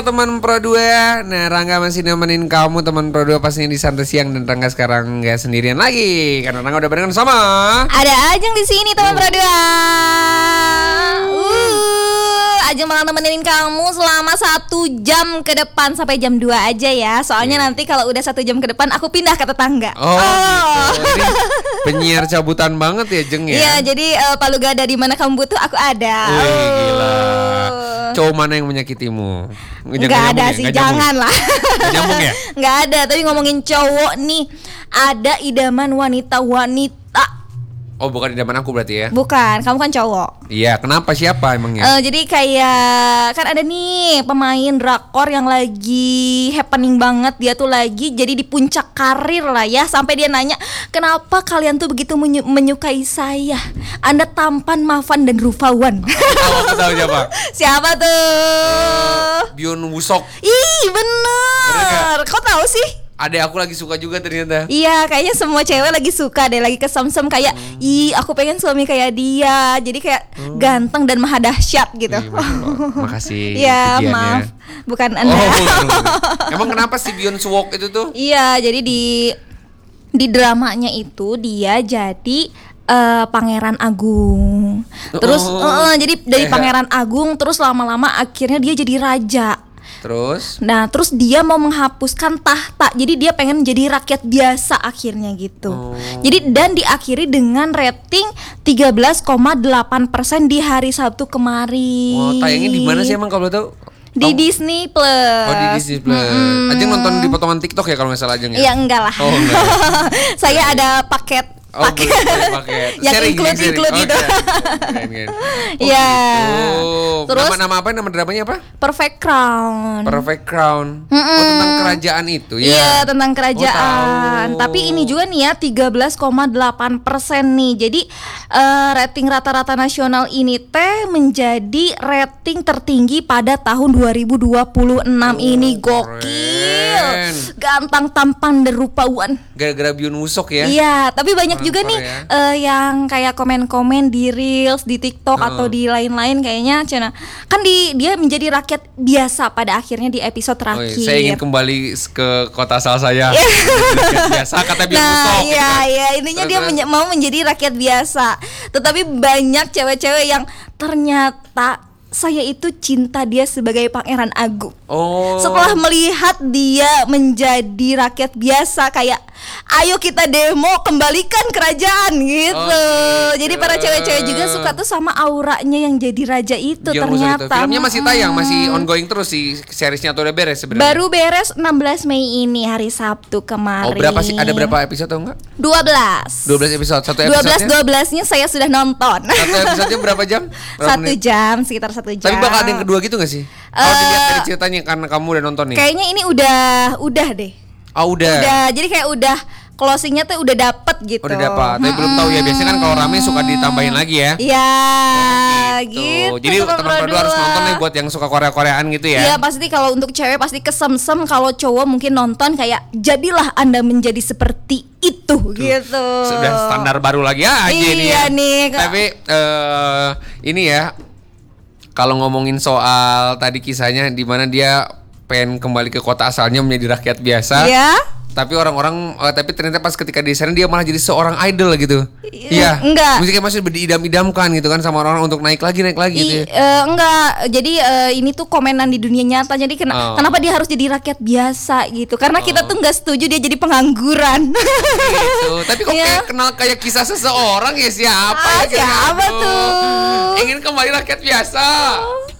Teman Pro 2. Nah, Rangga masih nemenin kamu teman Pro 2 pastinya di Santai Siang, dan Rangga sekarang nggak sendirian lagi karena Rangga udah barengan sama ada Ajeng di sini teman Pro 2. Ajeng bakal nemenin kamu selama 1 jam ke depan sampai jam 2 aja ya. Soalnya nanti kalau udah 1 jam ke depan aku pindah ke tetangga. Gitu. Jadi penyiar cabutan banget ya, Jeng ya. Iya, jadi Palu Gada di mana kamu butuh aku ada. Gila. Cowok mana yang menyakitimu? Nggak ada sih, jangan lah. Nggak nyambung ya? Nggak ada, tapi ngomongin cowok nih, ada idaman wanita-wanita. Oh, bukan idaman aku berarti ya? Bukan, kamu kan cowok. Iya, kenapa, siapa emangnya? Jadi kayak kan ada nih pemain drakor yang lagi happening banget. Dia tuh lagi jadi di puncak karir lah ya. Sampai dia nanya, kenapa kalian tuh begitu menyukai saya? Anda tampan, mapan, dan rupawan. Aku tahu siapa. Siapa tuh? Byun Woosok. Ih, bener. Kok tahu sih? Adek aku lagi suka juga ternyata. Iya, kayaknya semua cewek lagi suka deh, lagi kesem-sem kayak ih, aku pengen suami kayak dia. Jadi kayak ganteng dan maha dahsyat gitu. Makasih. Ya, maaf. Bukan Anda. Emang kenapa sih Byun Woosok itu tuh? Iya, jadi di dramanya itu dia jadi Pangeran Agung. Terus jadi dari Pangeran Agung terus lama-lama akhirnya dia jadi raja. Terus dia mau menghapuskan tahta. Jadi dia pengen jadi rakyat biasa akhirnya gitu. Jadi dan diakhiri dengan rating 13,8% di hari Sabtu kemarin. Tayangnya di mana sih emang kalau tahu? Di Disney Plus. Oh, di Disney Plus. Ajeng nonton di potongan TikTok ya kalau nggak salah Ajeng ya? Iya, enggak lah. Oh, enggak. Saya ada paket yang include gitu. Iya. Terus nama apa? Nama dramanya apa? Perfect Crown. Tentang kerajaan itu ya. Iya, tentang kerajaan. Tapi ini juga nih ya 13,8% nih. Jadi rating rata-rata nasional ini teh menjadi rating tertinggi pada tahun 2026 ini. Gokil. Ganteng, tampan, dan rupawan. Gara-gara Byun Woosok ya. Iya, tapi banyak juga nih yang kayak komen-komen di Reels, di TikTok atau di lain-lain kayaknya Cina. Kan dia menjadi rakyat biasa pada akhirnya di episode terakhir. Saya ingin kembali ke kota asal saya. Rakyat biasa kata Byun Woosok. Iya, intinya dia mau menjadi rakyat biasa. Tetapi banyak cewek-cewek yang ternyata saya itu cinta dia sebagai Pangeran Agung. Setelah melihat dia menjadi rakyat biasa, kayak ayo kita demo kembalikan kerajaan gitu. Jadi para cewek-cewek juga suka tuh sama auranya yang jadi raja itu ternyata. Filmnya masih tayang, masih ongoing terus sih seriesnya, atau udah beres sebenarnya? Baru beres 16 Mei ini hari Sabtu kemarin. Ada berapa episode atau enggak? 12 episode. Satu episode 12-nya saya sudah nonton. Satu episodenya berapa jam? 1 jam, sekitar 1 jam. Tapi bakal ada yang kedua gitu gak sih? Kalau dilihat dari ceritanya karena kamu udah nonton nih. Kayaknya ini udah deh. Udah. Jadi kayak udah closingnya tuh udah dapet gitu. Udah dapat. Tapi belum tahu ya. Biasanya kan kalau rame suka ditambahin lagi ya. Iya, gitu. Jadi teman-teman harus nonton nih buat yang suka Korea-Koreaan gitu ya. Iya, pasti kalau untuk cewek pasti kesemsem, kalau cowok mungkin nonton kayak jadilah Anda menjadi seperti itu gitu. Sudah standar baru lagi aja ini. Iya nih. Tapi ini ya, kalau ngomongin soal tadi kisahnya di mana dia pengen kembali ke kota asalnya menjadi rakyat biasa. Iya. Tapi orang-orang tapi ternyata pas ketika di sana dia malah jadi seorang idol gitu. Iya. Enggak. Musiknya masih diidam-idamkan gitu kan sama orang-orang untuk naik lagi gitu. Enggak. Jadi ini tuh komenan di dunia nyata. Jadi kenapa dia harus jadi rakyat biasa gitu? Karena kita tuh nggak setuju dia jadi pengangguran. Gitu. Tapi kok kayak kisah seseorang ya, siapa tuh? Ingin kembali rakyat biasa.